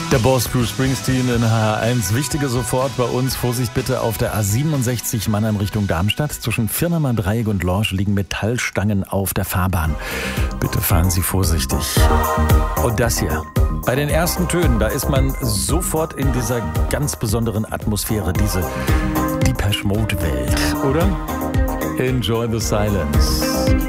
Der Boss Bruce Springsteen in HR1. Wichtige sofort bei uns. Vorsicht bitte auf der A67 Mannheim Richtung Darmstadt. Zwischen Firnamer Dreieck und Lorsch liegen Metallstangen auf der Fahrbahn. Bitte fahren Sie vorsichtig. Und das hier. Bei den ersten Tönen, da ist man sofort in dieser ganz besonderen Atmosphäre, diese Depeche Mode Welt, oder? Enjoy the silence.